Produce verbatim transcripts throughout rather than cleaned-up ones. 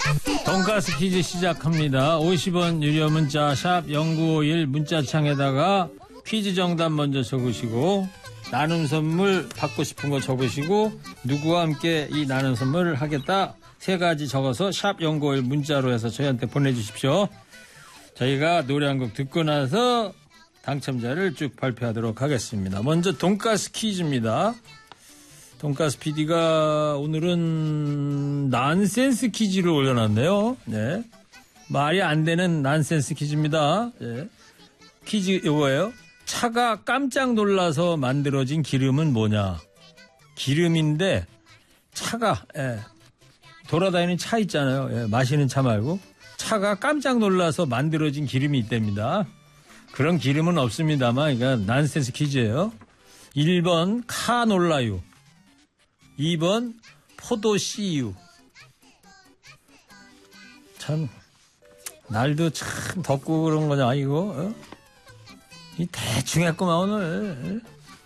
돈가스 퀴즈 시작합니다. 오십 원 유료 문자 샵 공구오일 문자창에다가 퀴즈 정답 먼저 적으시고 나눔 선물 받고 싶은 거 적으시고 누구와 함께 이 나눔 선물을 하겠다 세 가지 적어서 샵 공구오일 문자로 해서 저희한테 보내주십시오. 저희가 노래 한 곡 듣고 나서 당첨자를 쭉 발표하도록 하겠습니다. 먼저 돈가스 퀴즈입니다. 돈가스 피디가 오늘은 난센스 퀴즈를 올려놨네요. 네. 말이 안 되는 난센스 퀴즈입니다. 네. 퀴즈 이거예요. 차가 깜짝 놀라서 만들어진 기름은 뭐냐? 기름인데 차가 예. 돌아다니는 차 있잖아요. 예. 마시는 차 말고 차가 깜짝 놀라서 만들어진 기름이 있답니다. 그런 기름은 없습니다만 그러니까 난센스 퀴즈예요. 일 번 카놀라유, 이 번 포도씨유. 참 날도 참 덥고 그런 거냐 이거. 어? 이 대충 했구만 오늘.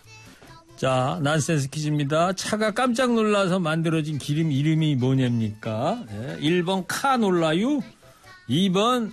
자, 난센스 퀴즈입니다. 차가 깜짝 놀라서 만들어진 기름 이름이 뭐냐입니까? 예. 일 번 카놀라유, 이 번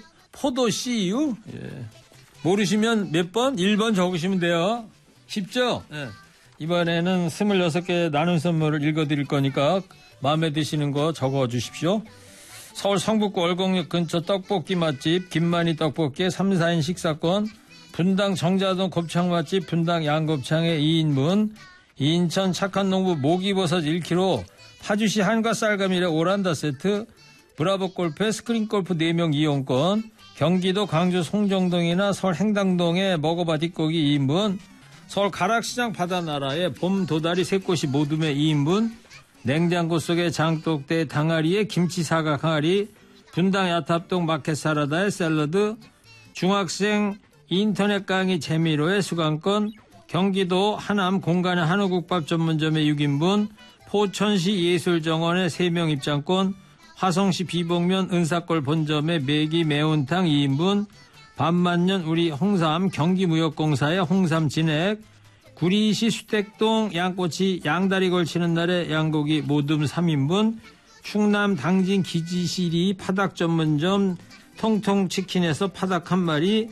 포도씨유. 예. 모르시면 몇 번? 일 번 적으시면 돼요. 쉽죠? 예. 이번에는 스물여섯 개 나눔 선물을 읽어드릴 거니까 마음에 드시는 거 적어주십시오. 서울 성북구 월곡역 근처 떡볶이 맛집 김만희 떡볶이에 삼, 사 인 식사권, 분당 정자동 곱창 맛집 분당 양곱창에 이 인분, 인천 착한 농부 모기버섯 일 킬로그램, 파주시 한과 쌀가미래 오란다 세트, 브라보 골프에 스크린 골프 네 명 이용권, 경기도 광주 송정동이나 서울 행당동에 먹어봐 뒷고기 이 인분, 서울 가락시장 바다나라에 봄 도다리 새꼬시 모둠에 이 인분, 냉장고 속에 장독대 당아리에 김치 사각 항아리, 분당 야탑동 마켓 사라다에 샐러드, 중학생 인터넷 강의 재미로의 수강권, 경기도 하남 공간의 한우국밥 전문점에 육 인분, 포천시 예술정원에 세 명 입장권, 화성시 비봉면 은사골 본점에 매기 매운탕 이 인분, 반만년 우리 홍삼 경기무역공사의 홍삼 진액, 구리시 수택동 양꼬치 양다리 걸치는 날에 양고기 모둠 삼 인분, 충남 당진 기지시리 파닭 전문점 통통치킨에서 파닭 한 마리,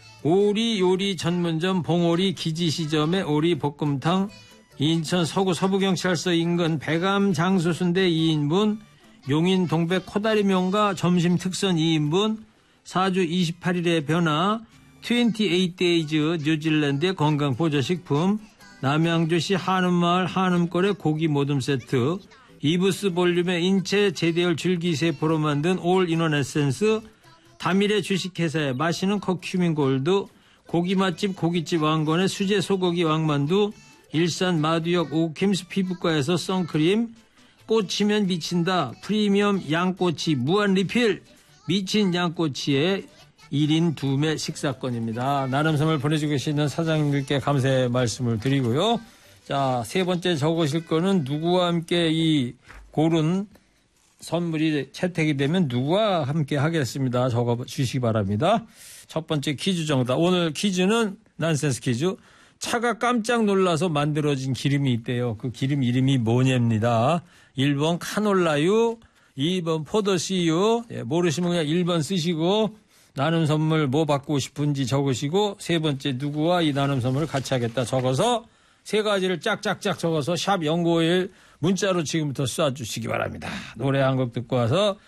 오리 요리 전문점 봉오리 기지시점의 오리 볶음탕, 인천 서구 서부경찰서 인근 배감 장수순대 이 인분, 용인 동백 코다리 명가 점심 특선 이 인분, 사주 이십팔 일의 변화 이십팔 데이즈 뉴질랜드의 건강보조식품, 남양주시 한음마을 한음골의 고기 모듬 세트, 이브스 볼륨의 인체 제대열 줄기세포로 만든 올 인원 에센스, 다밀의 주식회사의 마시는 커큐민 골드, 고기 맛집 고깃집 왕건의 수제 소고기 왕만두, 일산 마두역 오킴스 피부과에서 선크림, 꽂히면 미친다 프리미엄 양꼬치 무한 리필 미친 양꼬치의 일 인 두 매 식사권입니다. 나눔 선물 보내주고 계시는 사장님들께 감사의 말씀을 드리고요. 자, 세 번째 적으실 거는 누구와 함께 이 고른 선물이 채택이 되면 누구와 함께 하겠습니다. 적어 주시기 바랍니다. 첫 번째 퀴즈 정답. 오늘 퀴즈는 난센스 퀴즈. 차가 깜짝 놀라서 만들어진 기름이 있대요. 그 기름 이름이 뭐냐입니다. 일 번 카놀라유, 이 번 포도씨유. 예, 모르시면 그냥 일 번 쓰시고 나눔 선물 뭐 받고 싶은지 적으시고 세 번째 누구와 이 나눔 선물을 같이 하겠다 적어서 세 가지를 짝짝짝 적어서 샵 공구오일 문자로 지금부터 쏴주시기 바랍니다. 노래 한 곡 듣고 와서